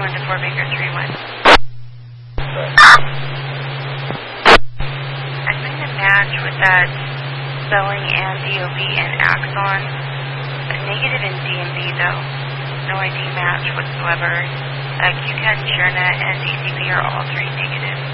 going to 4 Baker 3-1. I think the match with that spelling and DOB and Axon, a negative in DMV though. No ID match whatsoever. QCAD, ShareNet, and DCP are all 3 negative.